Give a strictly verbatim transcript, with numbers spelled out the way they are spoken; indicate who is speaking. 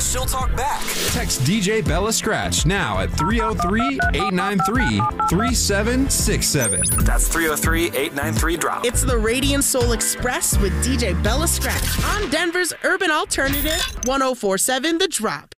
Speaker 1: she'll talk back.
Speaker 2: Text D J Bella Scratch now at three oh three, eight nine three, three seven six seven.
Speaker 1: That's three oh three, eight nine three, drop.
Speaker 3: It's the Radiant Soul Express with D J Bella Scratch on Denver's Urban Alternative, one oh four point seven The Drop.